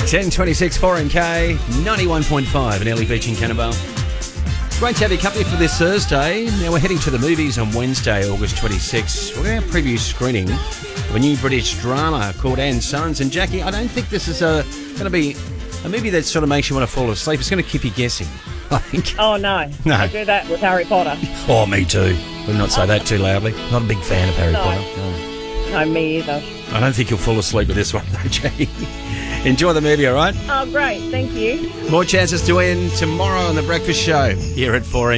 10:26 4MK, 91.5 in Early Beach in Cannibal. Great to have your company for this Thursday. Now we're heading to the movies on Wednesday, August 26. We're going to have a preview screening of a new British drama called Anne Sons. And Jackie, I don't think this is going to be a movie that sort of makes you want to fall asleep. It's going to keep you guessing, I think. Oh, no. No. I do that with Harry Potter. Oh, me too. Would not say that too loudly. Not a big fan of Harry Potter. No. No, me either. I don't think you'll fall asleep with this one, though, Jackie. Enjoy the movie, all right? Oh, great. Thank you. More chances to win tomorrow on The Breakfast Show here at 4